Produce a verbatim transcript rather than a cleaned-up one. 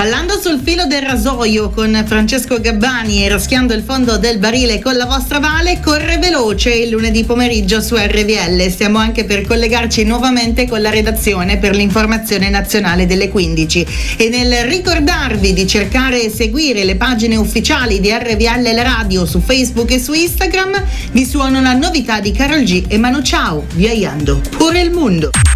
Ballando sul filo del rasoio con Francesco Gabbani e raschiando il fondo del barile con la vostra Vale, corre veloce il lunedì pomeriggio su R V L. Stiamo anche per collegarci nuovamente con la redazione per l'informazione nazionale delle quindici. E nel ricordarvi di cercare e seguire le pagine ufficiali di R V L La Radio su Facebook e su Instagram, vi suono la novità di Karol G e Manu Chao, Viajando por el mundo.